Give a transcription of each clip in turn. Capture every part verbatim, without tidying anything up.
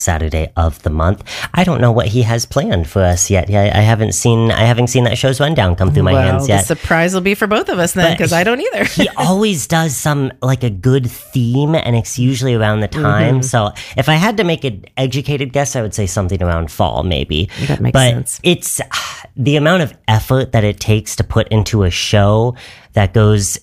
Saturday of the month. I don't know what he has planned for us yet. I, I haven't seen I haven't seen that show's rundown come through my well, hands yet. The surprise will be for both of us then, because I don't either. He always does some like a good theme, and it's usually around the time. Mm-hmm. So if I had to make an educated guess, I would say something around fall, maybe. That makes but sense. It's the amount of effort that it takes to put into a show that goes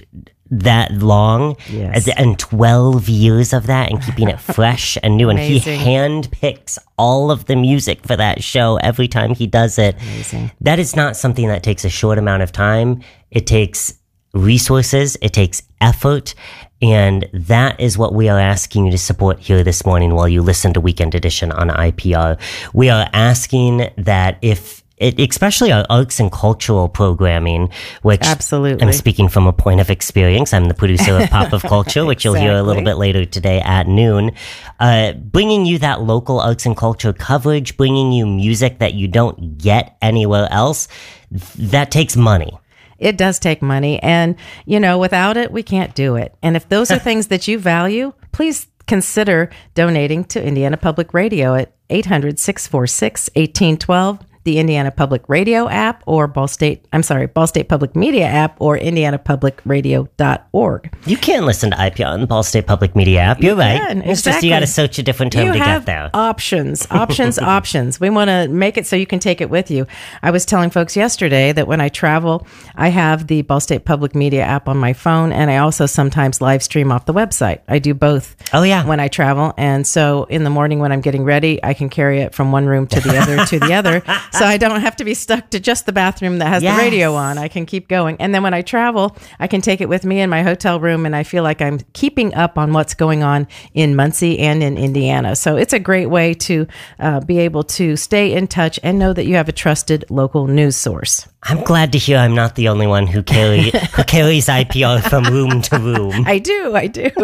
that long, yes. and twelve years of that, and keeping it fresh and new. And he handpicks all of the music for that show every time he does it. Amazing. That is not something that takes a short amount of time. It takes resources, it takes effort, and that is what we are asking you to support here this morning while you listen to Weekend Edition on I P R. We are asking that if It, especially our arts and cultural programming, which Absolutely. I'm speaking from a point of experience. I'm the producer of Pop of Culture, which Exactly. you'll hear a little bit later today at noon. Uh, bringing you that local arts and culture coverage, bringing you music that you don't get anywhere else, that takes money. It does take money. And, you know, without it, we can't do it. And if those are things that you value, please consider donating to Indiana Public Radio at eight hundred, six four six, one eight one two. The Indiana Public Radio app, or Ball State, I'm sorry, Ball State Public Media app, or indiana public radio dot org. You can listen to I P R on the Ball State Public Media app. You're you right. Can, it's exactly. just you got to search a different term you to have get there. Options, options, options. We want to make it so you can take it with you. I was telling folks yesterday that when I travel, I have the Ball State Public Media app on my phone, and I also sometimes live stream off the website. I do both. Oh, yeah. When I travel. And so in the morning when I'm getting ready, I can carry it from one room to the other to the other. So I don't have to be stuck to just the bathroom that has yes. the radio on. I can keep going. And then when I travel, I can take it with me in my hotel room, and I feel like I'm keeping up on what's going on in Muncie and in Indiana. So it's a great way to uh, be able to stay in touch and know that you have a trusted local news source. I'm glad to hear I'm not the only one who carry who carries I P R from room to room. I do, I do.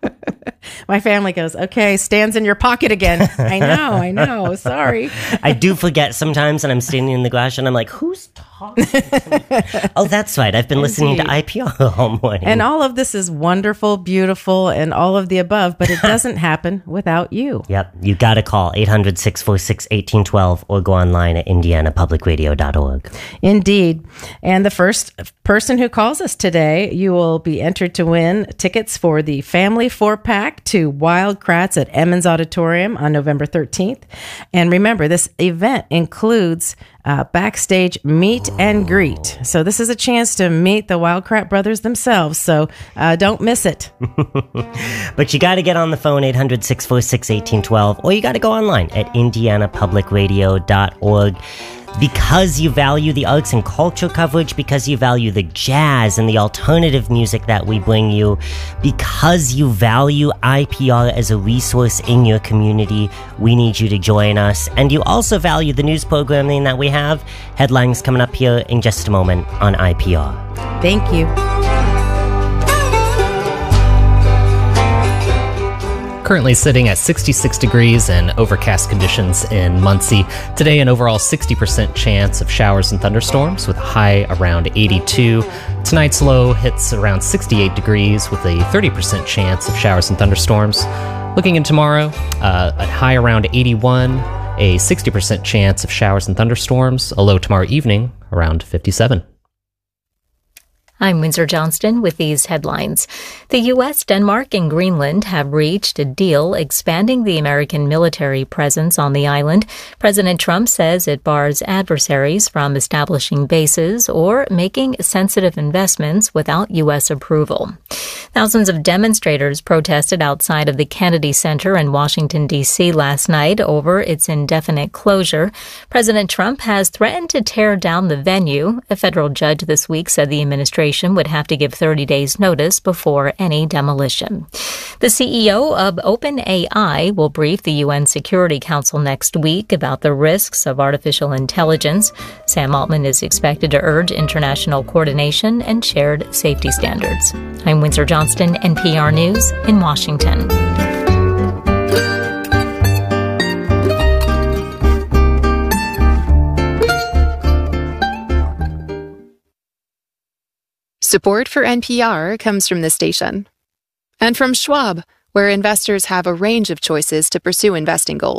My family goes, okay, stands in your pocket again. I know, I know. Sorry. I do forget sometimes, and I'm standing in the garage, and I'm like, who's talking to me? Oh, that's right. I've been Indeed. listening to I P R all morning. And all of this is wonderful, beautiful, and all of the above, but it doesn't happen without you. Yep. You got to call eight hundred, six four six, one eight one two or go online at indiana public radio dot org. Indeed. And the first person who calls us today, you will be entered to win tickets for the Family Four-Pack to Wild Kratts at Emmons Auditorium on November thirteenth. And remember, this event includes uh, backstage meet and greet. So this is a chance to meet the Wild Kratt brothers themselves. So uh, don't miss it. But you got to get on the phone, eight hundred, six four six, one eight one two, or you got to go online at indiana public radio dot org. Because you value the arts and culture coverage, because you value the jazz and the alternative music that we bring you, because you value I P R as a resource in your community, we need you to join us. And you also value the news programming that we have. Headlines coming up here in just a moment on I P R. Thank you. Currently sitting at sixty-six degrees and overcast conditions in Muncie. Today, an overall sixty percent chance of showers and thunderstorms with a high around eighty-two. Tonight's low hits around sixty-eight degrees with a thirty percent chance of showers and thunderstorms. Looking in tomorrow, uh, a high around eighty-one, a sixty percent chance of showers and thunderstorms, a low tomorrow evening around fifty-seven. I'm Windsor Johnston with these headlines. The U S, Denmark, and Greenland have reached a deal expanding the American military presence on the island. President Trump says it bars adversaries from establishing bases or making sensitive investments without U S approval. Thousands of demonstrators protested outside of the Kennedy Center in Washington, D C last night over its indefinite closure. President Trump has threatened to tear down the venue. A federal judge this week said the administration would have to give thirty days notice before any demolition. The C E O of OpenAI will brief the U N Security Council next week about the risks of artificial intelligence. Sam Altman is expected to urge international coordination and shared safety standards. I'm Windsor Johnston, N P R News in Washington. Support for N P R comes from this station and from Schwab, where investors have a range of choices to pursue investing goals.